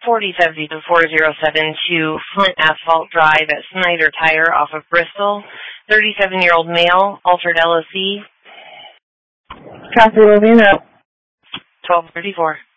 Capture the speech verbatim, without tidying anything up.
forty seventy to four oh seven to Flint Asphalt Drive at Snyder Tire off of Bristol. thirty-seven-year-old male, altered L O C. Copy, will be in up. twelve thirty-four.